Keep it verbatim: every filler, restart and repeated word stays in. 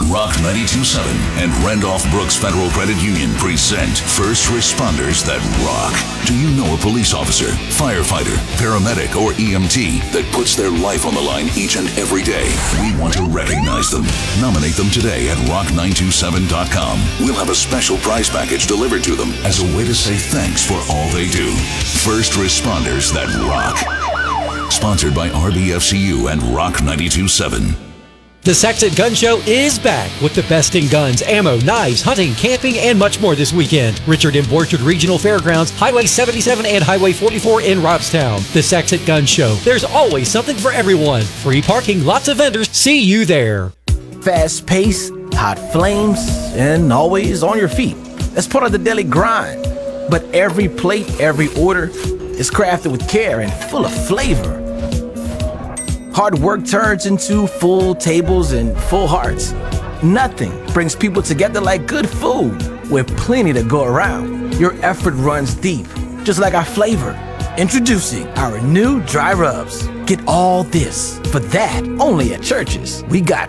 Rock ninety-two point seven and Randolph Brooks Federal Credit Union present First Responders That Rock. Do you know a police officer, firefighter, paramedic, or E M T that puts their life on the line each and every day? We want to recognize them. Nominate them today at rock nine two seven dot com. We'll have a special prize package delivered to them as a way to say thanks for all they do. First Responders That Rock. Sponsored by R B F C U and Rock ninety-two point seven. The Saxon Gun Show is back with the best in guns, ammo, knives, hunting, camping, and much more this weekend. Richard M. Borchard Regional Fairgrounds, Highway seventy-seven and Highway forty-four in Robstown. The Saxon Gun Show. There's always something for everyone. Free parking, lots of vendors. See you there. Fast pace, hot flames, and always on your feet. That's part of the daily grind. But every plate, every order is crafted with care and full of flavor. Hard work turns into full tables and full hearts. Nothing brings people together like good food, with plenty to go around. Your effort runs deep, just like our flavor. Introducing our new dry rubs. Get all this for that only at Church's. We got